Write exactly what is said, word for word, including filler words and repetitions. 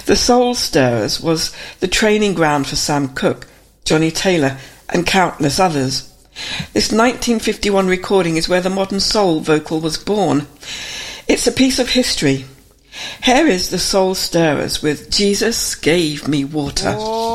The Soul Stirrers was the training ground for Sam Cooke, Johnny Taylor and countless others. This nineteen fifty-one recording is where the modern soul vocal was born. It's a piece of history. Here is the Soul Stirrers with Jesus Gave Me Water. Oh.